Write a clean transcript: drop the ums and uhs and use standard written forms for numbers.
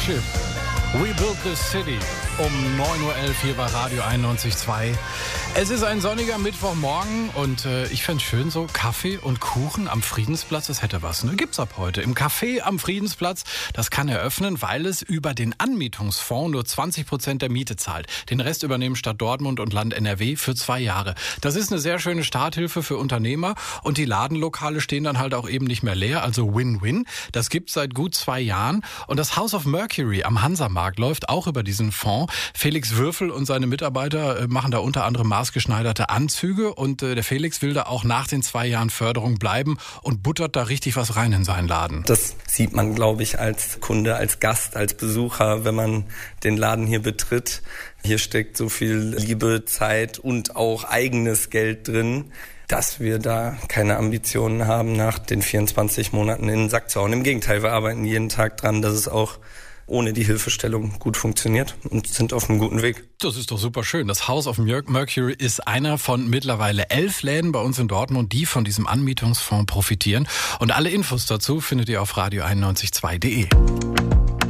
Starship. We built this city. Um 9.11 Uhr hier bei Radio 91.2. Es ist ein sonniger Mittwochmorgen und ich fände es schön, so Kaffee und Kuchen am Friedensplatz, das hätte was. Ne? Gibt's ab heute im Café am Friedensplatz. Das kann eröffnen, weil es über den Anmietungsfonds nur 20% der Miete zahlt. Den Rest übernehmen Stadt Dortmund und Land NRW für 2 Jahre. Das ist eine sehr schöne Starthilfe für Unternehmer und die Ladenlokale stehen dann halt auch eben nicht mehr leer, also Win-Win. Das gibt's seit gut 2 Jahren und das House of Mercury am Hansamarkt läuft auch über diesen Fonds. Felix Würfel und seine Mitarbeiter machen da unter anderem maßgeschneiderte Anzüge und der Felix will da auch nach den 2 Jahren Förderung bleiben und buttert da richtig was rein in seinen Laden. Das sieht man, glaube ich, als Kunde, als Gast, als Besucher, wenn man den Laden hier betritt. Hier steckt so viel Liebe, Zeit und auch eigenes Geld drin, dass wir da keine Ambitionen haben, nach den 24 Monaten in den Sack zu hauen. Im Gegenteil, wir arbeiten jeden Tag dran, dass es auch ohne die Hilfestellung gut funktioniert und sind auf einem guten Weg. Das ist doch super schön. Das House of Mercury ist einer von mittlerweile 11 Läden bei uns in Dortmund, die von diesem Anmietungsfonds profitieren. Und alle Infos dazu findet ihr auf radio91.2.de.